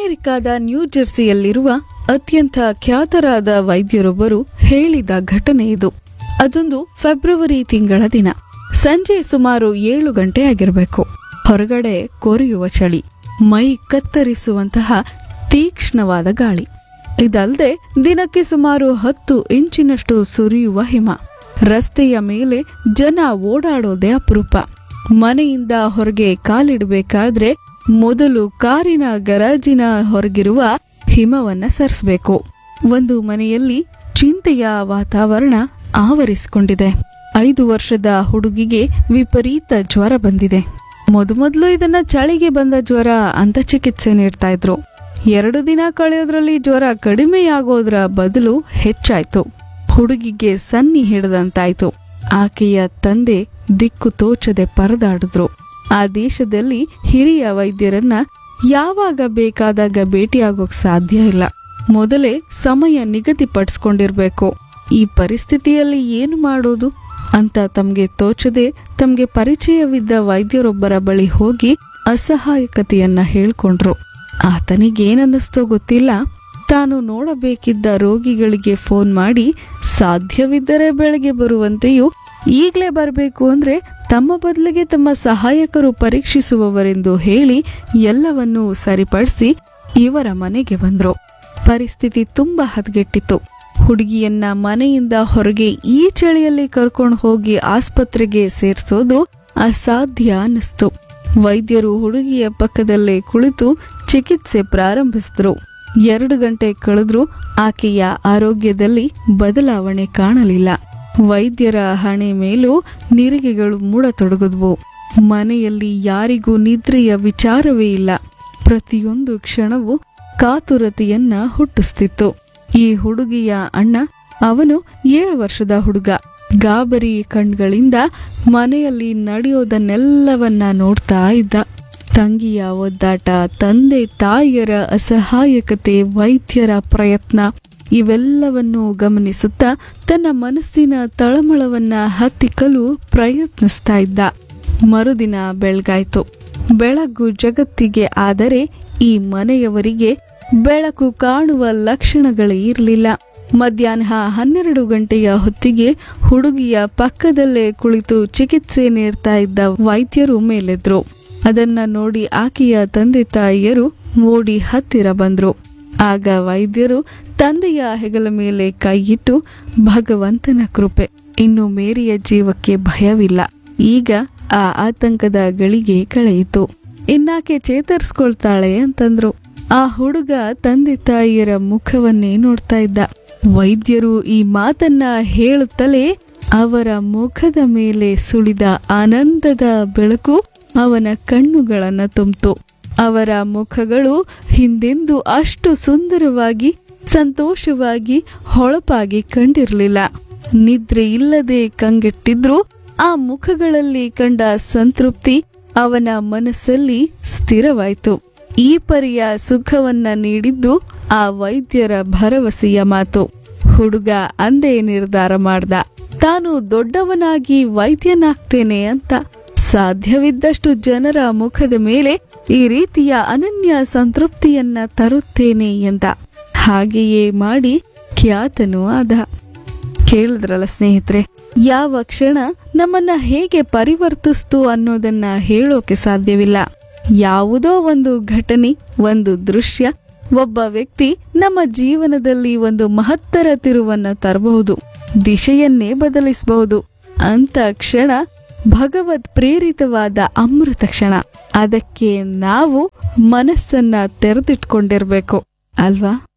ಅಮೆರಿಕದ ನ್ಯೂ ಜೆರ್ಸಿಯಲ್ಲಿರುವ ಅತ್ಯಂತ ಖ್ಯಾತರಾದ ವೈದ್ಯರೊಬ್ಬರು ಹೇಳಿದ ಘಟನೆ ಇದು. ಅದೊಂದು ಫೆಬ್ರವರಿ ತಿಂಗಳ ದಿನ. ಸಂಜೆ ಸುಮಾರು 7 ಗಂಟೆ ಆಗಿರಬೇಕು. ಹೊರಗಡೆ ಕೊರೆಯುವ ಚಳಿ, ಮೈ ಕತ್ತರಿಸುವಂತಹ ತೀಕ್ಷ್ಣವಾದ ಗಾಳಿ. ಇದಲ್ಲದೆ ದಿನಕ್ಕೆ ಸುಮಾರು 10 ಇಂಚಿನಷ್ಟು ಸುರಿಯುವ ಹಿಮ. ರಸ್ತೆಯ ಮೇಲೆ ಜನ ಓಡಾಡೋದೇ ಅಪರೂಪ. ಮನೆಯಿಂದ ಹೊರಗೆ ಕಾಲಿಡಬೇಕಾದ್ರೆ ಮೊದಲು ಕಾರಿನ ಗರಾಜಿನ ಹೊರಗಿರುವ ಹಿಮವನ್ನ ಸರಿಸಬೇಕು. ಒಂದು ಮನೆಯಲ್ಲಿ ಚಿಂತೆಯ ವಾತಾವರಣ ಆವರಿಸಿಕೊಂಡಿದೆ. 5 ವರ್ಷದ ಹುಡುಗಿಗೆ ವಿಪರೀತ ಜ್ವರ ಬಂದಿದೆ. ಮೊದಲು ಇದನ್ನ ಚಳಿಗೆ ಬಂದ ಜ್ವರ ಅಂತ ಚಿಕಿತ್ಸೆ ನೀಡ್ತಾ ಇದ್ರು. 2 ದಿನ ಕಳೆಯೋದ್ರಲ್ಲಿ ಜ್ವರ ಕಡಿಮೆಯಾಗೋದ್ರ ಬದಲು ಹೆಚ್ಚಾಯ್ತು. ಹುಡುಗಿಗೆ ಸನ್ನಿ ಹಿಡಿದಂತಾಯ್ತು. ಆಕೆಯ ತಂದೆ ದಿಕ್ಕು ತೋಚದೆ ಪರದಾಡಿದ್ರು. ಆ ದೇಶದಲ್ಲಿ ಹಿರಿಯ ವೈದ್ಯರನ್ನ ಯಾವಾಗ ಬೇಕಾದಾಗ ಭೇಟಿಯಾಗೋಕ್ ಸಾಧ್ಯ ಇಲ್ಲ. ಮೊದಲೇ ಸಮಯ ನಿಗದಿಪಡಿಸ್ಕೊಂಡಿರ್ಬೇಕು. ಈ ಪರಿಸ್ಥಿತಿಯಲ್ಲಿ ಏನು ಮಾಡೋದು ಅಂತ ತಮ್ಗೆ ತೋಚದೆ ತಮ್ಗೆ ಪರಿಚಯವಿದ್ದ ವೈದ್ಯರೊಬ್ಬರ ಬಳಿ ಹೋಗಿ ಅಸಹಾಯಕತೆಯನ್ನ ಹೇಳ್ಕೊಂಡ್ರು. ಆತನಿಗೇನನ್ನಿಸ್ತೋ ಗೊತ್ತಿಲ್ಲ, ತಾನು ನೋಡಬೇಕಿದ್ದ ರೋಗಿಗಳಿಗೆ ಫೋನ್ ಮಾಡಿ ಸಾಧ್ಯವಿದ್ದರೆ ಬೆಳಗ್ಗೆ ಬರುವಂತೆಯೂ, ಈಗಲೇ ಬರಬೇಕು ಅಂದ್ರೆ ತಮ್ಮ ಬದಲಿಗೆ ತಮ್ಮ ಸಹಾಯಕರು ಪರೀಕ್ಷಿಸುವವರೆಂದು ಹೇಳಿ ಎಲ್ಲವನ್ನೂ ಸರಿಪಡಿಸಿ ಇವರ ಮನೆಗೆ ಬಂದ್ರು. ಪರಿಸ್ಥಿತಿ ತುಂಬಾ ಹದಗೆಟ್ಟಿತ್ತು. ಹುಡುಗಿಯನ್ನ ಮನೆಯಿಂದ ಹೊರಗೆ ಈ ಚಳಿಯಲ್ಲಿ ಕರ್ಕೊಂಡು ಹೋಗಿ ಆಸ್ಪತ್ರೆಗೆ ಸೇರಿಸೋದು ಅಸಾಧ್ಯ ಅನ್ನಿಸ್ತು. ವೈದ್ಯರು ಹುಡುಗಿಯ ಪಕ್ಕದಲ್ಲೇ ಕುಳಿತು ಚಿಕಿತ್ಸೆ ಪ್ರಾರಂಭಿಸಿದ್ರು. 2 ಗಂಟೆ ಕಳೆದ್ರೂ ಆಕೆಯ ಆರೋಗ್ಯದಲ್ಲಿ ಬದಲಾವಣೆ ಕಾಣಲಿಲ್ಲ. ವೈದ್ಯರ ಹಣೆ ಮೇಲೂ ನಿರಿಗೆಗಳು ಮೂಡತೊಡಗಿದ್ವು. ಮನೆಯಲ್ಲಿ ಯಾರಿಗೂ ನಿದ್ರೆಯ ವಿಚಾರವೇ ಇಲ್ಲ. ಪ್ರತಿಯೊಂದು ಕ್ಷಣವೂ ಕಾತುರತೆಯನ್ನ ಹುಟ್ಟಿಸ್ತಿತ್ತು. ಈ ಹುಡುಗಿಯ ಅಣ್ಣ, ಅವನು 7 ವರ್ಷದ ಹುಡುಗ, ಗಾಬರಿ ಕಣ್ಗಳಿಂದ ಮನೆಯಲ್ಲಿ ನಡೆಯೋದನ್ನೆಲ್ಲವನ್ನ ನೋಡ್ತಾ ಇದ್ದ. ತಂಗಿಯ ಒದ್ದಾಟ, ತಂದೆ ತಾಯಿಯರ ಅಸಹಾಯಕತೆ, ವೈದ್ಯರ ಪ್ರಯತ್ನ ಇವೆಲ್ಲವನ್ನೂ ಗಮನಿಸುತ್ತಾ ತನ್ನ ಮನಸ್ಸಿನ ತಳಮಳವನ್ನ ಹತ್ತಿಕ್ಕಲು ಪ್ರಯತ್ನಿಸ್ತಾ ಇದ್ದ. ಮರುದಿನ ಬೆಳಗಾಯ್ತು. ಬೆಳಗು ಜಗತ್ತಿಗೆ, ಆದರೆ ಈ ಮನೆಯವರಿಗೆ ಬೆಳಕು ಕಾಣುವ ಲಕ್ಷಣಗಳೇ ಇರಲಿಲ್ಲ. ಮಧ್ಯಾಹ್ನ 12 ಗಂಟೆಯ ಹೊತ್ತಿಗೆ ಹುಡುಗಿಯ ಪಕ್ಕದಲ್ಲೇ ಕುಳಿತು ಚಿಕಿತ್ಸೆ ನೀಡ್ತಾ ಇದ್ದ ವೈದ್ಯರು ಮೇಲೆದ್ರು. ಅದನ್ನ ನೋಡಿ ಆಕೆಯ ತಂದೆ ತಾಯಿಯರು ಓಡಿ ಹತ್ತಿರ ಬಂದ್ರು. ಆಗ ವೈದ್ಯರು ತಂದೆಯ ಹೆಗಲ ಮೇಲೆ ಕೈಯಿಟ್ಟು, ಭಗವಂತನ ಕೃಪೆ, ಇನ್ನು ಮೇರಿಯ ಜೀವಕ್ಕೆ ಭಯವಿಲ್ಲ. ಈಗ ಆ ಆತಂಕದ ಗಳಿಗೆ ಕಳೆಯಿತು. ಇನ್ನಾಕೆ ಚೇತರಿಸ್ಕೊಳ್ತಾಳೆ ಅಂತಂದ್ರು. ಆ ಹುಡುಗ ತಂದೆ ತಾಯಿಯರ ಮುಖವನ್ನೇ ನೋಡ್ತಾ ಇದ್ದ. ವೈದ್ಯರು ಈ ಮಾತನ್ನ ಹೇಳುತ್ತಲೇ ಅವರ ಮುಖದ ಮೇಲೆ ಸುಳಿದ ಆನಂದದ ಬೆಳಕು ಅವನ ಕಣ್ಣುಗಳನ್ನ ತುಂಬಿತು. ಅವರ ಮುಖಗಳು ಹಿಂದೆಂದೂ ಅಷ್ಟು ಸುಂದರವಾಗಿ, ಸಂತೋಷವಾಗಿ, ಹೊಳಪಾಗಿ ಕಂಡಿರಲಿಲ್ಲ. ನಿದ್ರೆ ಇಲ್ಲದೆ ಕಂಗೆಟ್ಟಿದ್ರು ಆ ಮುಖಗಳಲ್ಲಿ ಕಂಡ ಸಂತೃಪ್ತಿ ಅವನ ಮನಸ್ಸಲ್ಲಿ ಸ್ಥಿರವಾಯಿತು. ಈ ಪರಿಯ ಸುಖವನ್ನ ನೀಡಿದ್ದು ಆ ವೈದ್ಯರ ಭರವಸೆಯ ಮಾತು. ಹುಡುಗ ಅಂದೇ ನಿರ್ಧಾರ ಮಾಡ್ದ, ತಾನು ದೊಡ್ಡವನಾಗಿ ವೈದ್ಯನಾಗ್ತೇನೆ ಅಂತ. ಸಾಧ್ಯವಿದ್ದಷ್ಟು ಜನರ ಮುಖದ ಮೇಲೆ ಈ ರೀತಿಯ ಅನನ್ಯ ಸಂತೃಪ್ತಿಯನ್ನ ತರುತ್ತೇನೆ ಎಂದ. ಹಾಗೆಯೇ ಮಾಡಿ ಖ್ಯಾತನೂ ಆದ. ಕೇಳಿದ್ರಲ್ಲ ಸ್ನೇಹಿತರೆ, ಯಾವ ಕ್ಷಣ ನಮ್ಮನ್ನ ಹೇಗೆ ಪರಿವರ್ತಿಸ್ತು ಅನ್ನೋದನ್ನ ಹೇಳೋಕೆ ಸಾಧ್ಯವಿಲ್ಲ. ಯಾವುದೋ ಒಂದು ಘಟನೆ, ಒಂದು ದೃಶ್ಯ, ಒಬ್ಬ ವ್ಯಕ್ತಿ ನಮ್ಮ ಜೀವನದಲ್ಲಿ ಒಂದು ಮಹತ್ತರ ತಿರುವನ್ನ ತರಬಹುದು, ದಿಶೆಯನ್ನೇ ಬದಲಿಸಬಹುದು. ಅಂತ ಕ್ಷಣ ಭಗವದ್ ಪ್ರೇರಿತವಾದ ಅಮೃತ ಕ್ಷಣ. ಅದಕ್ಕೆ ನಾವು ಮನಸ್ಸನ್ನ ತೆರೆದಿಟ್ಕೊಂಡಿರ್ಬೇಕು ಅಲ್ವಾ?